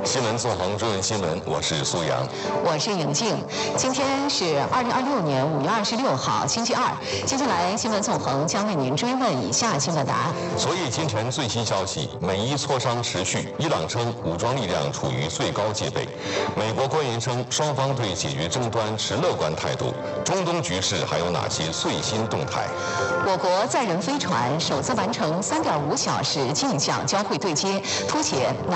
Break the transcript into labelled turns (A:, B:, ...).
A: 新闻纵横追问新闻，我是苏阳，
B: 我是尹静。今天是2026年5月26号，星期二。接下来新闻纵横将为您追问以下新闻答案。
A: 昨夜今晨最新消息，美伊磋商持续，伊朗称武装力量处于最高戒备。美国官员称双方对解决争端持乐观态度。中东局势还有哪些最新动态？
B: 我国载人飞船首次完成3.5小时径向交会对接，凸显